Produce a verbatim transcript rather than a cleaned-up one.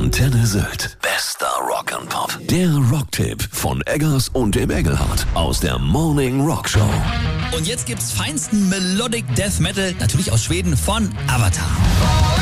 Antenne Sylt. Bester Rock'n'Pop. Der Rocktipp von Eggers und dem Engelhardt aus der Morning Rock Show. Und jetzt gibt's feinsten Melodic Death Metal, natürlich aus Schweden, von Avatar.